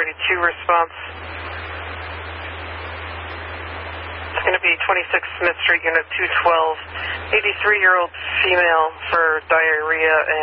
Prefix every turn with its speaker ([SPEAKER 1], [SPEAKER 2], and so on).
[SPEAKER 1] priority 2 response. It's going to be 26 Smith Street, Unit 212, 83-year-old female for diarrhea